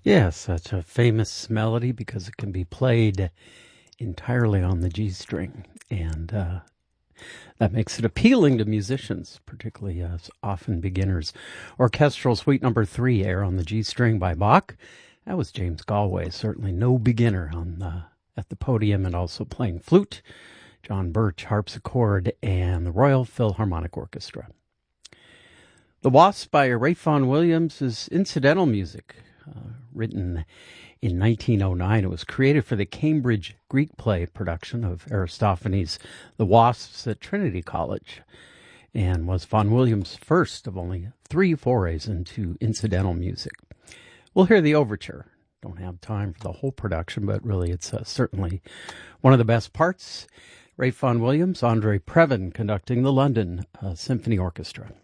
Yes, such a famous melody because it can be played entirely on the G string, and that makes it appealing to musicians, particularly often beginners. Orchestral Suite Number 3, Air on the G string by Bach. That was James Galway, certainly no beginner at the podium, and also playing flute. John Birch, harpsichord, and the Royal Philharmonic Orchestra. The Wasp by Ralph Vaughan Williams is incidental music, written in 1909. It was created for the Cambridge Greek play production of Aristophanes' The Wasps at Trinity College, and was Vaughan Williams' first of only 3 forays into incidental music. We'll hear the overture. Don't have time for the whole production, but really it's certainly one of the best parts. Ralph Vaughan Williams, Andre Previn conducting the London Symphony Orchestra.